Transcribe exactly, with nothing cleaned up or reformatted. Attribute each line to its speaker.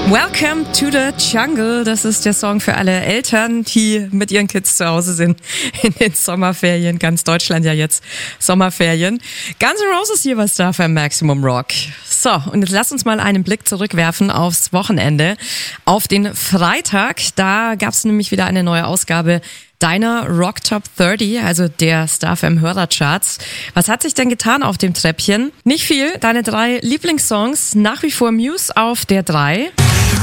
Speaker 1: Welcome to the Jungle. Das ist der Song für alle Eltern, die mit ihren Kids zu Hause sind in den Sommerferien. Ganz Deutschland ja jetzt Sommerferien. Guns N' Roses hier was da für Maximum Rock. So, und jetzt lasst uns mal einen Blick zurückwerfen aufs Wochenende. Auf den Freitag, da gab es nämlich wieder eine neue Ausgabe deiner Rock Top dreißig, also der Star F M Hörercharts. Was hat sich denn getan auf dem Treppchen? Nicht viel. Deine drei Lieblingssongs, nach wie vor Muse auf der drei.